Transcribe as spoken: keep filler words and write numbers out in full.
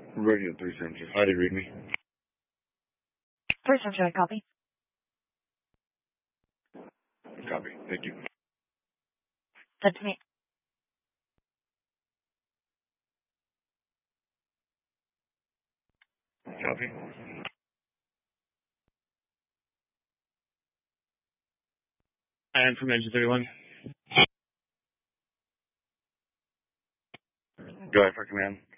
Radio three seventy. How do you read me? First time, should I copy? Copy. Thank you. Send to me. Copy. And from Engine thirty-one. Go ahead for command.